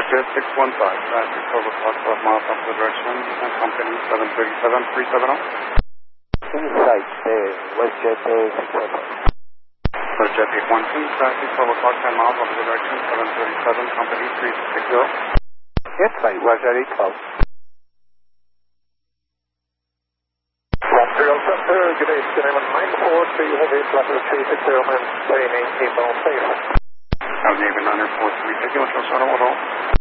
Jet 615, traffic 12 o'clock, 12 miles opposite direction, company 737-370. Insight, WestJet 615. WestJet 812, traffic 12 o'clock, 10 miles opposite direction, 737, company 360. Insight, WestJet 812. 1070, good day, Cinnamon 943, heavy flutter 360, maintaining inbound safe. Have Navy 943, taking a short shuttle,